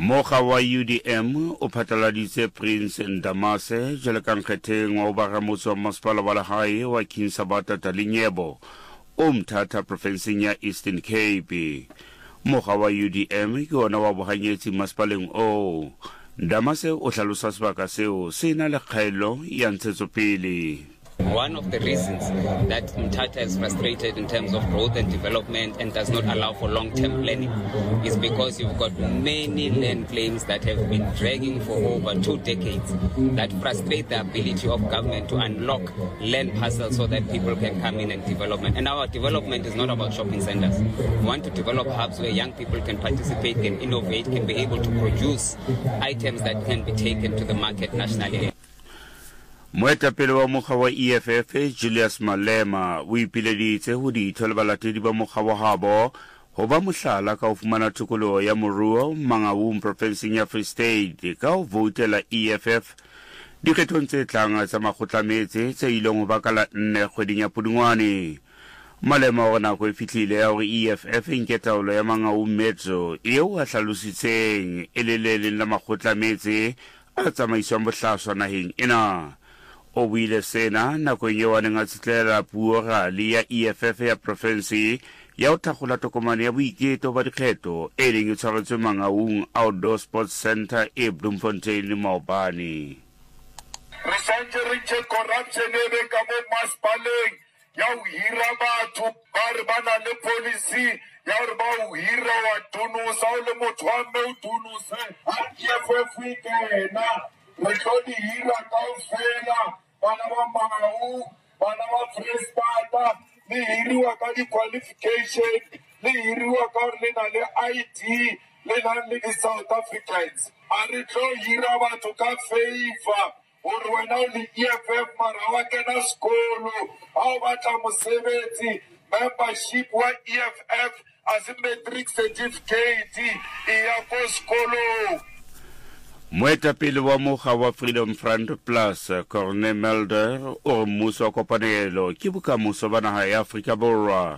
Moga wa UDM o phatlaladitse Prince Ndamase jalo ka nkgetheng wa boramotse wa masepala wa lehae wa King Sabata Talinyebo o mthata provinseng ya Eastern Cape. Moga wa UDM ke ona wa boganyetsi masepaleng o. Ndamase o hlalosa sebaka seo se na le kgaelo ya ntshetsopele. One of the reasons that Mthatha is frustrated in terms of growth and development and does not allow for long-term planning is because you've got many land claims that have been dragging for over 2 decades that frustrate the ability of government to unlock land parcels so that people can come in and development. And our development is not about shopping centers. We want to develop hubs where young people can participate, can innovate, can be able to produce items that can be taken to the market nationally. Moetapele wa mokga wa EFF Julius Malema o ipileditse ho ditho le balatedi ba mokga wa habo ho ba mohlala ka ho fumana thokoloho ya moruo Mangaung provinseng ya Free State ka ho voutela EFF dikgethong tse tlang tsa makgotlametse tse ileng ho bakala 4 kgweding ya Pudungwane. Malema o nako e fihlile ya hore EFF e nke taolo ya Mangaung Metro eo a hlalositseng eleleleng la makgotlametse a tsamaiswang bohlaswa naheng ena. O buile sena nakong eo a neng a tsetlela puo rally ya EFF ya province ya ho thakgola tokomane ya boiketo ba dikgetho e neng e tshwaretswe Mangaung Outdoor Sports Center e Bloemfontein Maobane. Re santse re tjhe corruption e be ka mo masepaleng ya ho hira batho ba re ba na le policy ya hore ba ho hira wa tunusa o le motho wa mme o tunuse ha EFF kena re tlo di hira kaofela bana ba Mangaung bana ba Free State le hiriwa ka di-qualification le hiriwa ka hore le na le ID le na le di-South Africans a re tlo hira batho ka favor hore wena o le EFF mara wa kena sekolo ha o batla mosebetsi membership wa EFF as a matric certificate e ya ko sekolo. Moetapele wa mokga wa Freedom Front Plus Corne Mulder o mmuso wa kopanelo ke bokamoso ba naha ya Afrika Borwa.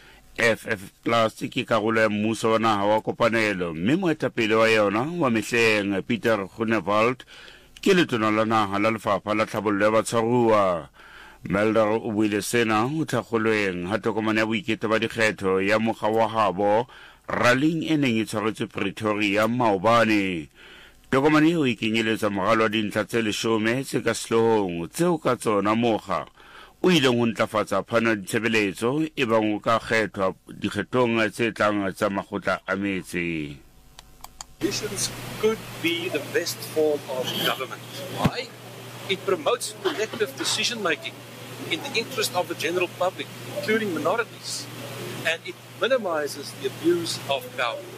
FF Plus ke karolo ya mmuso wa naha wa kopanelo mme moetapele wa yona wa mehleng Peter Groenewald ke letona la naha la lefapha la tlhabollo ya batshwaruwa. Mulder o buile sena ho thakgolweng ha tokomane ya boiketo ba dikgetho ya mokga wa habo rallying e neng e tshwaretswe Pretoria Maobane. Tokomane eo e kenyeletsa moralo wa dintlha tse 10 tse ka sehloohong tseo ka tsona mokga o ileng ho ntlafatsa phano ya ditshebeletso e bang o ka kgethwa dikgethong tse tlang tsa makgotla a metse. Elections could be the best form of government. Why? It promotes collective decision making in the interest of the general public, including minorities, and it minimizes the abuse of power.